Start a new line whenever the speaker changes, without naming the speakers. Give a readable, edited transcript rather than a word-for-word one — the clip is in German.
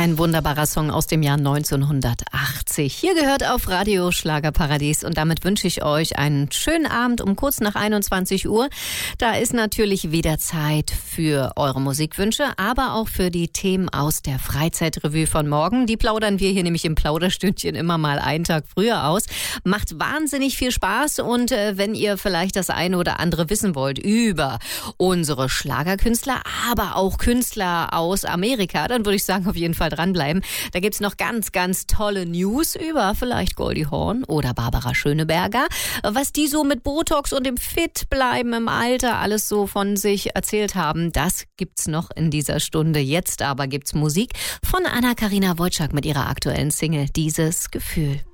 Ein wunderbarer Song aus dem Jahr 1980. Hier gehört auf Radio Schlagerparadies und damit wünsche ich euch einen schönen Abend um kurz nach 21 Uhr. Da ist natürlich wieder Zeit für eure Musikwünsche, aber auch für die Themen aus der Freizeitrevue von morgen. Die plaudern wir hier nämlich im Plauderstündchen immer mal einen Tag früher aus. Macht wahnsinnig viel Spaß und wenn ihr vielleicht das eine oder andere wissen wollt über unsere Schlagerkünstler, aber auch Künstler aus Amerika, dann würde ich sagen, auf jeden Fall dranbleiben. Da gibt's noch ganz, ganz tolle News über vielleicht Goldie Hawn oder Barbara Schöneberger. Was die so mit Botox und dem Fitbleiben im Alter alles so von sich erzählt haben, das gibt's noch in dieser Stunde. Jetzt aber gibt's Musik von Anna-Karina Wojcik mit ihrer aktuellen Single Dieses Gefühl.